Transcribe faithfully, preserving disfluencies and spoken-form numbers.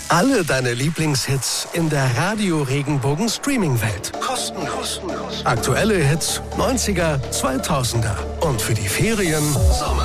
Alle deine Lieblingshits in der Radio-Regenbogen-Streaming-Welt. Kostenlos. Aktuelle Hits, neunziger, zweitausender. Und für die Ferien Sommer.